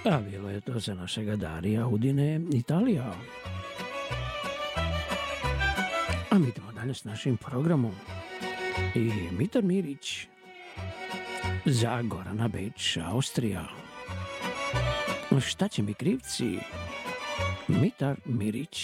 A bilo je to za našega Darija Udine, Italija. A mi idemo dalje s našim programom. I Mitar Mirić za Gorana Beč, Austrija. Šta će mi krivci? Mitar Mirić.